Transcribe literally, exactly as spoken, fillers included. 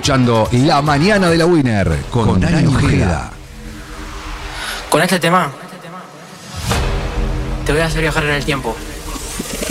escuchando La Mañana de la Winner con, con Dani Ojeda. Con este tema te voy a hacer viajar en el tiempo.